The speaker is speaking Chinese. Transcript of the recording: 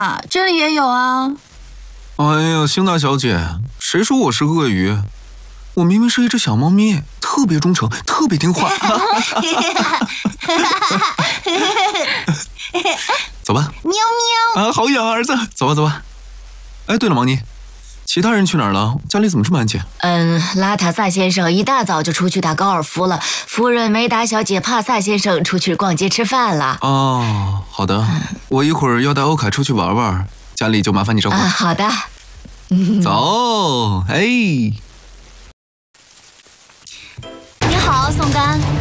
啊，这里也有啊。 哎呀，星大小姐，谁说我是鳄鱼？我明明是一只小猫咪，特别忠诚，特别听话。走吧。 喵喵。 啊，好痒啊，儿子，走吧走吧。哎，对了，毛妮，其他人去哪儿了？家里怎么这么安静？ 拉塔萨先生一大早就出去打高尔夫了，夫人梅达小姐帕萨先生出去逛街吃饭了。 哦，好的，我一会儿要带欧凯出去玩玩，家里就麻烦你照顾。 好的。 走，哎。 你好，宋丹。